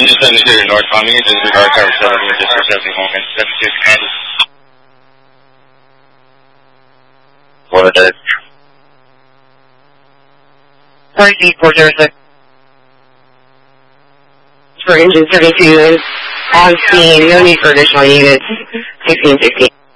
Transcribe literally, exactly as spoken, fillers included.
just seventy-two North Palm, you can disregard cover seven, just for seventy-one, seventy-two Kansas. What is it? forty-eight four zero six. For engine thirty-two, on scene, no need for additional units, sixteen sixteen.